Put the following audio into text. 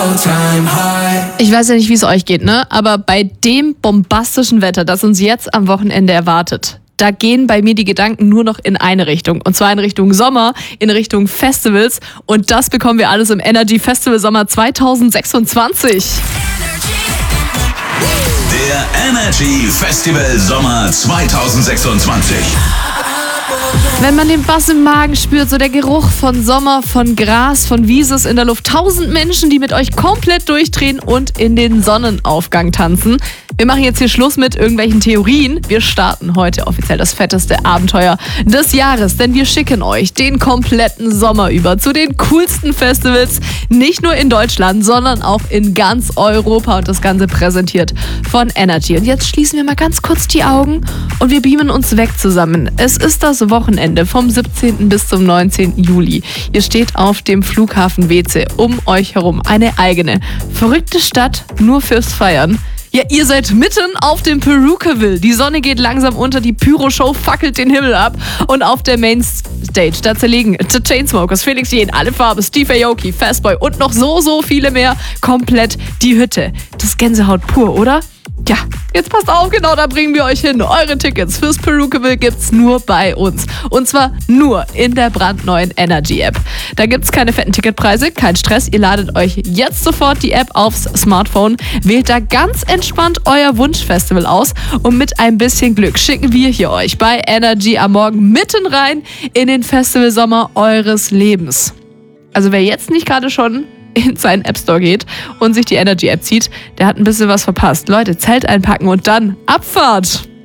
all-time high. Ich weiß ja nicht, wie es euch geht, ne? Aber bei dem bombastischen Wetter, das uns jetzt am Wochenende erwartet, da gehen bei mir die Gedanken nur noch in eine Richtung. Und zwar in Richtung Sommer, in Richtung Festivals. Und das bekommen wir alles im Energy Festival Sommer 2026. Der Energy Festival Sommer 2026. Wenn man den Bass im Magen spürt, so der Geruch von Sommer, von Gras, von Wiese in der Luft. 1000 Menschen, die mit euch komplett durchdrehen und in den Sonnenaufgang tanzen. Wir machen jetzt hier Schluss mit irgendwelchen Theorien. Wir starten heute offiziell das fetteste Abenteuer des Jahres, denn wir schicken euch den kompletten Sommer über zu den coolsten Festivals, nicht nur in Deutschland, sondern auch in ganz Europa, und das Ganze präsentiert von Energy. Und jetzt schließen wir mal ganz kurz die Augen und wir beamen uns weg zusammen. Es ist das Wochenende vom 17. bis zum 19. Juli. Ihr steht auf dem Flughafen Weeze, um euch herum eine eigene, verrückte Stadt nur fürs Feiern. Ja, ihr seid mitten auf dem Perukaville. Die Sonne geht langsam unter, die Pyro-Show fackelt den Himmel ab. Und auf der Mainstage, da zerlegen The Chainsmokers, Felix Jähn, Alle Farbe, Steve Aoki, Fastboy und noch so viele mehr komplett die Hütte. Das ist Gänsehaut pur, oder? Ja, jetzt passt auf, genau da bringen wir euch hin. Eure Tickets fürs Perukaville gibt's nur bei uns. Und zwar nur in der brandneuen Energy-App. Da gibt's keine fetten Ticketpreise, kein Stress. Ihr ladet euch jetzt sofort die App aufs Smartphone, wählt da ganz entspannt euer Wunschfestival aus und mit ein bisschen Glück schicken wir hier euch bei Energy am Morgen mitten rein in den Festivalsommer eures Lebens. Also wer jetzt nicht gerade schon in seinen App Store geht und sich die Energy App zieht, der hat ein bisschen was verpasst. Leute, Zelt einpacken und dann Abfahrt!